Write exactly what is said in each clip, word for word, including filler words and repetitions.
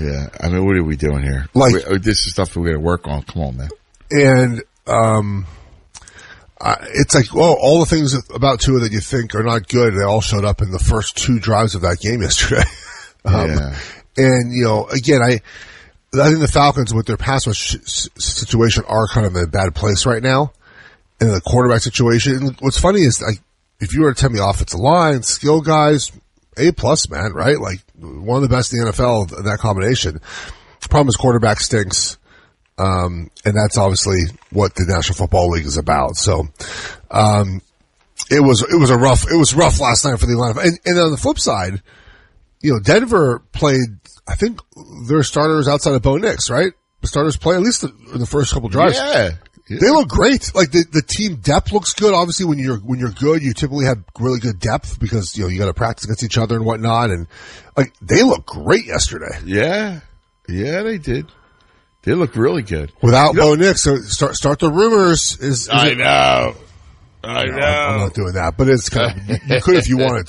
Yeah, I mean, what are we doing here? Like we, this is stuff we're going to work on. Come on, man. And um, uh, it's like, well, all the things about Tua that you think are not good, they all showed up in the first two drives of that game yesterday. um, yeah. And you know, again, I I think the Falcons with their pass rush situation are kind of in a bad place right now, in the quarterback situation. And what's funny is, like, if you were to tell me offensive line, skill guys, A plus, man, right? Like, one of the best in the N F L in that combination. The problem is quarterback stinks. Um, and that's obviously what the National Football League is about. So, um, it was, it was a rough, it was rough last night for the Atlanta. And, and on the flip side, you know, Denver played, I think their starters outside of Bo Nix, right? The starters play at least in the first couple drives. Yeah. Yeah. They look great. Like the, the team depth looks good. Obviously when you're, when you're good, you typically have really good depth because, you know, you got to practice against each other and whatnot. And like they look great yesterday. Yeah. Yeah, they did. They look really good. Without you Bo Nix, so start, start the rumors. Is, is I it, know. I no, know. I'm not doing that, but it's kind of, you, you could if you wanted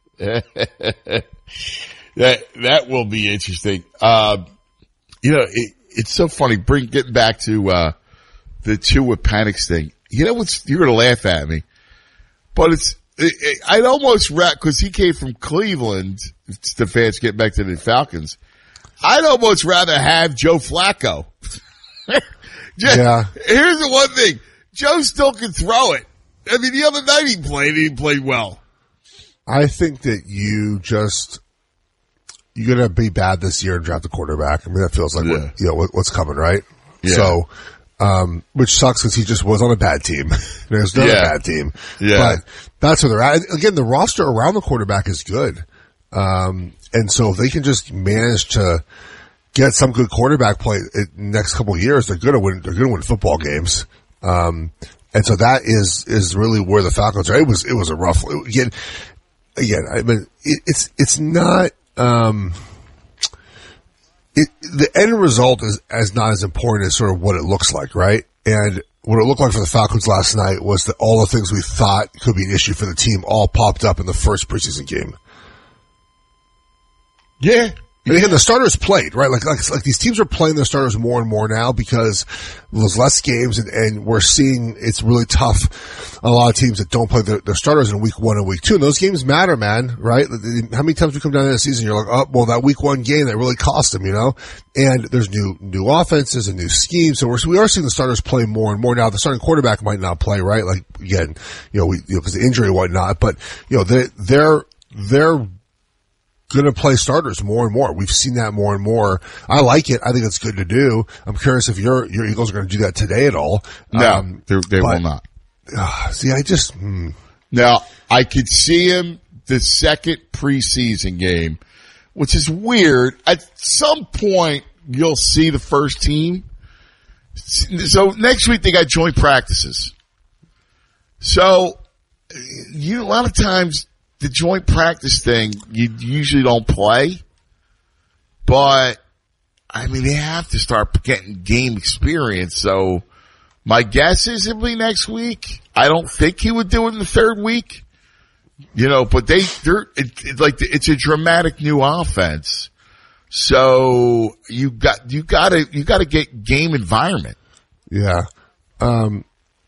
to. that, that will be interesting. Uh, you know, it, it's so funny. Bring, getting back to, uh, the Tua panics thing. You know what's, you're going to laugh at me, but it's, it, it, I'd almost rather, cause he came from Cleveland, Stefanski, get back to the Falcons. I'd almost rather have Joe Flacco. Just, Yeah. Here's the one thing. Joe still can throw it. I mean, the other night he played, he played well. I think that you just, you're going to be bad this year and draft a quarterback. I mean, that feels like Yeah. what, you know, what, what's coming, right? Yeah. So, um, which sucks because he just was on a bad team. There's not Yeah. a bad team. Yeah. But that's where they're at. And again, the roster around the quarterback is good. Um, and so if they can just manage to get some good quarterback play in the next couple of years, they're going to win, they're going to win football games. Um, and so that is, is really where the Falcons are. It was, it was a rough, again, again, I mean, it, it's, it's not, um, it, the end result is, is not as important as sort of what it looks like, right? And what it looked like for the Falcons last night was that all the things we thought could be an issue for the team all popped up in the first preseason game. Yeah. And again, the starters played, right? Like, like, like these teams are playing their starters more and more now because there's less games and, and we're seeing it's really tough. A lot of teams that don't play their, their starters in week one and week two. And those games matter, man, right? How many times we come down to the season, you're like, oh, well, that week one game, that really cost them, you know? And there's new, new offenses and new schemes. So we're, we are seeing the starters play more and more now. The starting quarterback might not play, right? Like, again, you know, we, you know, cause the injury and whatnot, but, you know, they, they're, they're, going to play starters more and more. We've seen that more and more. I like it. I think it's good to do. I'm curious if your your Eagles are going to do that today at all. No, um, they but, will not. Uh, see, I just hmm. Now, I could see him the second preseason game, which is weird. At some point, you'll see the first team. So next week they got joint practices. So you a lot of times the joint practice thing, you usually don't play, but I mean, they have to start getting game experience. So my guess is it'll be next week. I don't think he would do it in the third week, you know, but they, they're, it, it, like, it's a dramatic new offense. So you got, you gotta, you gotta get game environment. Yeah. Um,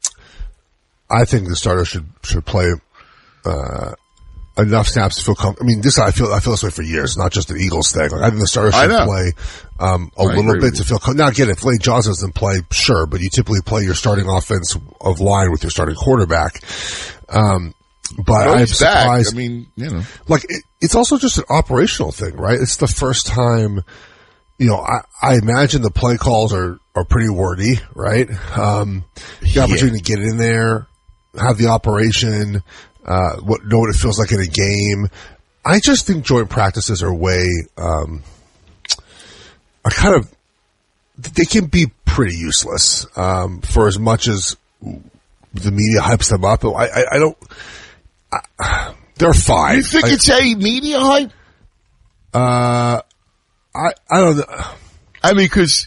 I think the starter should, should play, uh, enough snaps to feel comfortable. I mean, this, I feel, I feel this way for years, not just the Eagles thing. Like, I think the starter should play, um, a I little bit to feel comfortable. Now, again, if Lane Johnson doesn't play, sure, but you typically play your starting offense of line with your starting quarterback. Um, but Well, I'm he's back. surprised. I mean, you know, like, it, it's also just an operational thing, right? It's the first time, you know, I, I imagine the play calls are, are pretty wordy, right? Um, the opportunity to get in there, have the operation, Uh, what, know what it feels like in a game. I just think joint practices are way, um, are kind of, they can be pretty useless, um, for as much as the media hypes them up. I, I, I don't, I, they're fine. you think I, it's a media hype? Uh, I, I don't know. I mean, cause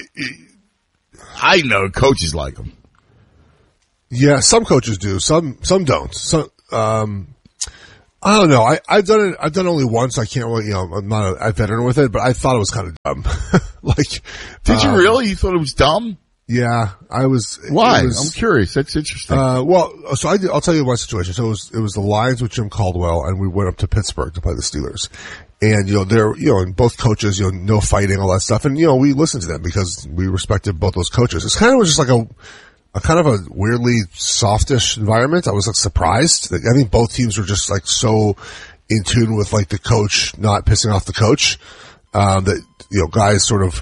I know coaches like them. Yeah, some coaches do, some, some don't. Some, um, I don't know. I, I've done it. I've done it only once. I can't really, you know, I'm not a, a veteran with it, but I thought it was kind of dumb. like, did you um, really? You thought it was dumb? Yeah, I was. Why? Was, I'm curious. That's interesting. Uh, well, so I, I'll tell you my situation. So it was, it was the Lions with Jim Caldwell, and we went up to Pittsburgh to play the Steelers. And, you know, they're, you know, and both coaches, you know, no fighting, all that stuff. And, you know, we listened to them because we respected both those coaches. It's kind of just like a, a kind of a weirdly softish environment. I was like surprised. I think both teams were just like so in tune with like the coach not pissing off the coach, um, that, you know, guys sort of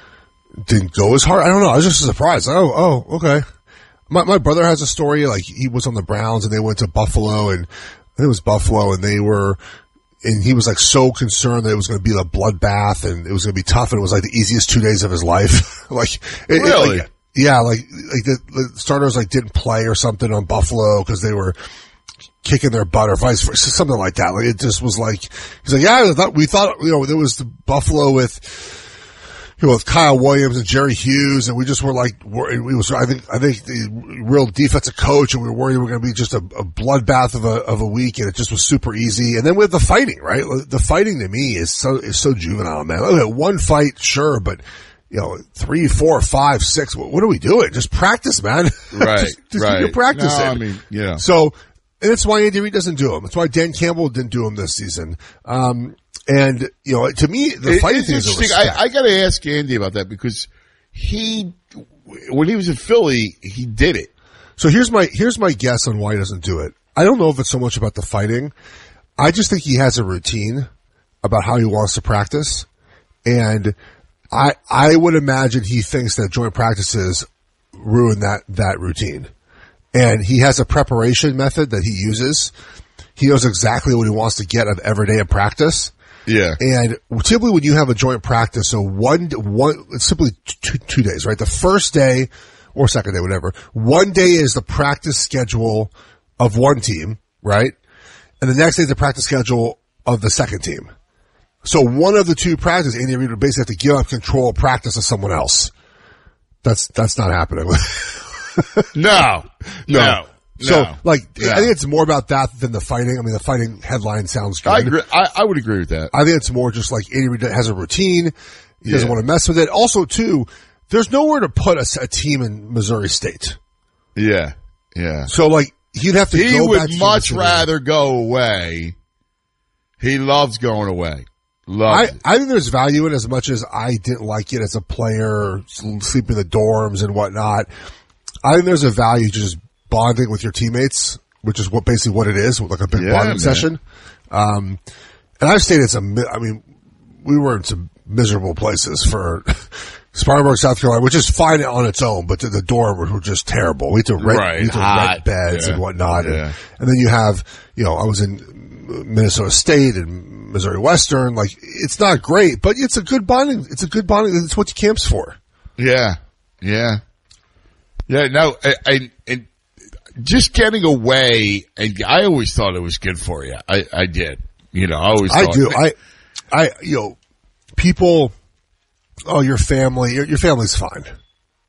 didn't go as hard. I don't know. I was just surprised. Oh, oh, okay. My, my brother has a story. Like he was on the Browns and they went to Buffalo, and I think it was Buffalo, and they were, and he was like so concerned that it was going to be a bloodbath and it was going to be tough, and it was like the easiest two days of his life. like, it, really? It, like, yeah, like, like the, the starters like didn't play or something on Buffalo because they were kicking their butt or vice versa, something like that. Like it just was like, he's like, yeah, I thought, we thought, you know, there was the Buffalo with, you know, with Kyle Williams and Jerry Hughes, and we just were like, it was, I think, I think the real defensive coach, and we were worried we were going to be just a, a bloodbath of a, of a week, and it just was super easy. And then with the fighting, right? The fighting to me is so, is so juvenile, man. Okay, one fight, sure, but, you know, three, four, five, six, what, what are we doing? Just practice, man. Right, just, just right. keep your practice no, in. I mean, yeah. So, and that's why Andy Reid doesn't do them. That's why Dan Campbell didn't do them this season. Um, And, you know, to me, the it, fighting it's thing is a interesting. respect. I, I got to ask Andy about that because he, when he was in Philly, he did it. So here's my here's my guess on why he doesn't do it. I don't know if it's so much about the fighting. I just think he has a routine about how he wants to practice, and I I would imagine he thinks that joint practices ruin that that routine, and he has a preparation method that he uses. He knows exactly what he wants to get out of every day of practice. Yeah. And typically when you have a joint practice, so one, one, it's simply two, two days, right? The first day or second day, whatever. One day is the practice schedule of one team, right? And the next day is the practice schedule of the second team. So one of the two practices, Andy Reid would basically have to give up control of practice to someone else. That's, that's not happening. no, no. no. So, no, like, yeah. I think it's more about that than the fighting. I mean, the fighting headline sounds good. I agree. I, I would agree with that. I think it's more just like Andy Reid has a routine. He yeah. doesn't want to mess with it. Also, too, there's nowhere to put a, a team in Missouri State. Yeah, yeah. So, like, he'd have to he go would back to much the rather go away. He loves going away. I, Loves it. I think there's value in it as much as I didn't like it as a player, sleeping in the dorms and whatnot. I think there's a value to just bonding with your teammates, which is what basically what it is, like a big yeah, bonding man. session. Um, and I've stayed in some, I mean, we were in some miserable places for Spartanburg, South Carolina, which is fine on its own, but the, the dorms were just terrible. We had to rent, right. we had to Hot. rent beds yeah. and whatnot. Yeah. And, and then you have, you know, I was in Minnesota State and Missouri Western. Like, it's not great, but it's a good bonding. It's a good bonding. It's what you camp's for. Yeah. Yeah. Yeah. No, I, I, and just getting away, and I always thought it was good for you. I, I did. You know, I always I thought. do. I, I, you know, people, oh, your family, your, your family's fine. Your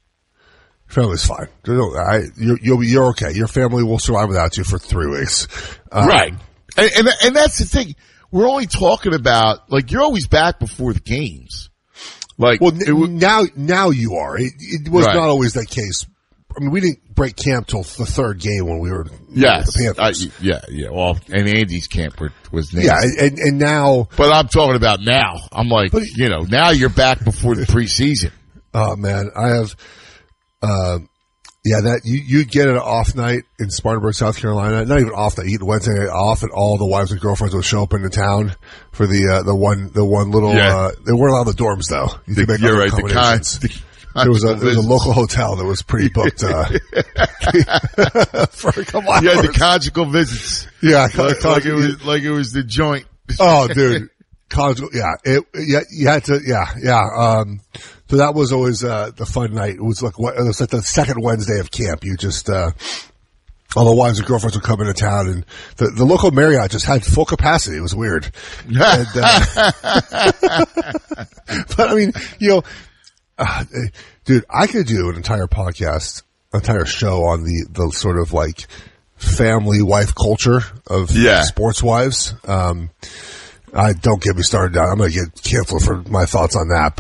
family's fine. I, you're, you'll be, you're okay. Your family will survive without you for three weeks. Um, right. And, and, and that's the thing. We're only talking about, like, you're always back before the games. Like, well, it w- now, now you are. It, it was right. not always that case. I mean, we didn't break camp till the third game when we were yes, with the Panthers. I, yeah, yeah. Well, and Andy's camp were, was nasty. Yeah, and, and now. But I'm talking about now. I'm like, but, you know, now you're back before the preseason. Oh man, I have, uh, yeah, that you, you get an off night in Spartanburg, South Carolina. Not even off night, you get Wednesday night off, and all the wives and girlfriends will show up into town for the, uh, the one, the one little, yeah. uh, they weren't allowed the dorms though. You the, could make you're other right, the kind, accommodations. There was a there was a local hotel that was pretty booked uh, for a couple hours. Yeah, the conjugal visits. Yeah, like, like it was like it was the joint. Oh, dude, conjugal. Yeah, it. Yeah, you had to. Yeah, yeah. Um, so that was always uh, the fun night. It was like what it was like the second Wednesday of camp. You just uh, all the wives and girlfriends would come into town, and the the local Marriott just had full capacity. It was weird. And, uh, but I mean, you know. Uh, dude, I could do an entire podcast, entire show on the, the sort of like family wife culture of yeah. sports wives. Um, I don't get me started on. I'm going to get canceled for my thoughts on that.